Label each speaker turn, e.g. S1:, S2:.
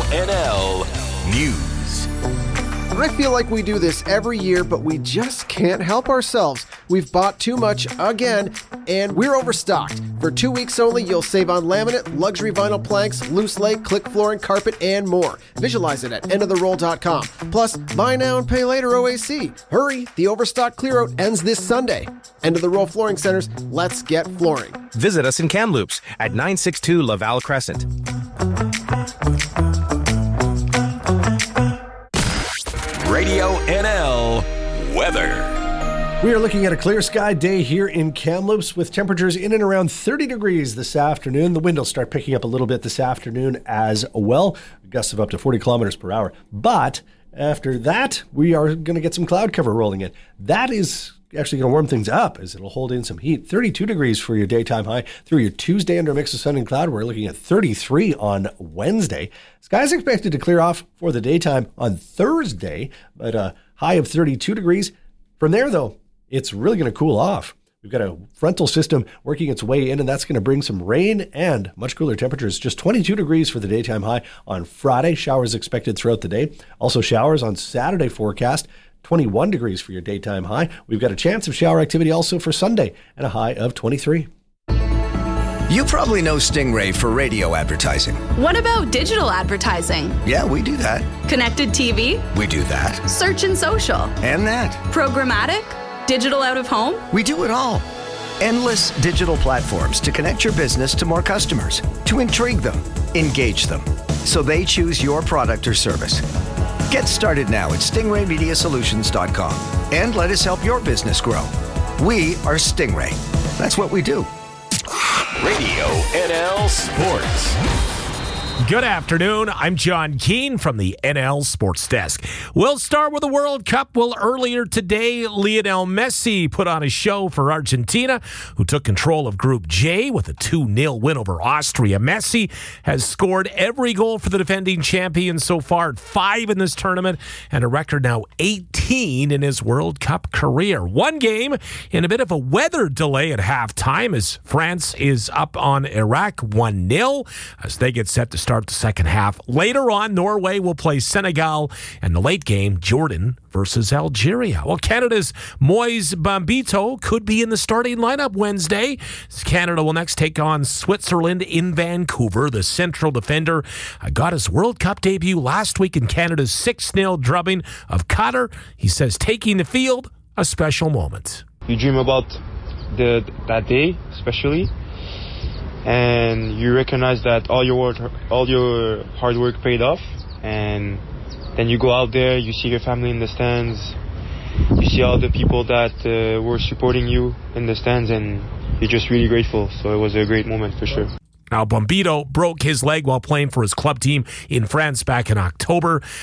S1: NL News.
S2: I feel like we do this every year, but we just can't help ourselves. We've bought too much again, and we're overstocked. For 2 weeks only, you'll save on laminate, luxury vinyl planks, loose lay, click flooring, carpet, and more. Visualize it at endoftheroll.com. Plus, buy now and pay later OAC. Hurry, the overstock clear-out ends this Sunday. End of the Roll Flooring Centers, let's get flooring.
S3: Visit us in Kamloops at 962 Laval Crescent.
S1: Radio NL weather.
S4: We are looking at a clear sky day here in Kamloops with temperatures in and around 30 degrees this afternoon. The wind will start picking up a little bit this afternoon as well. Gusts of up to 40 kilometers per hour. But after that, we are going to get some cloud cover rolling in. That is actually going to warm things up as it'll hold in some heat. 32 degrees for your daytime high through your Tuesday under a mix of sun and cloud. We're looking at 33 on Wednesday. Skies expected to clear off for the daytime on Thursday, but a high of 32 degrees. From there, though, it's really going to cool off. We've got a frontal system working its way in, and that's going to bring some rain and much cooler temperatures. Just 22 degrees for the daytime high on Friday. Showers expected throughout the day. Also showers on Saturday forecast. 21 degrees for your daytime high. We've got a chance of shower activity also for Sunday and a high of 23.
S5: You probably know Stingray for radio advertising.
S6: What about digital advertising?
S5: Yeah, we do that.
S6: Connected TV?
S5: We do that.
S6: Search and social?
S5: And that.
S6: Programmatic? Digital out of home?
S5: We do it all. Endless digital platforms to connect your business to more customers, to intrigue them, engage them, so they choose your product or service. Get started now at stingraymediasolutions.com and let us help your business grow. We are Stingray. That's what we do.
S1: Radio NL Sports.
S7: Good afternoon. I'm John Keane from the NL Sports Desk. We'll start with the World Cup. Well, earlier today, Lionel Messi put on a show for Argentina, who took control of Group J with a 2-0 win over Austria. Messi has scored every goal for the defending champion so far, 5 in this tournament, and a record now 18 in his World Cup career. One game in a bit of a weather delay at halftime as France is up on Iraq 1-0 as they get set to start the second half. Later on, Norway will play Senegal, and the late game, Jordan versus Algeria. Well, Canada's Moise Bombito could be in the starting lineup Wednesday. Canada will next take on Switzerland in Vancouver. The central defender got his World Cup debut last week in Canada's 6-0 drubbing of Qatar. He says taking the field, a special moment.
S8: You dream about that day, especially, and you recognize that all your hard work paid off, and then you go out there, you see your family in the stands, you see all the people that were supporting you in the stands, and you're just really grateful. So it was a great moment for sure.
S7: Now, Bombito broke his leg while playing for his club team in France back in October.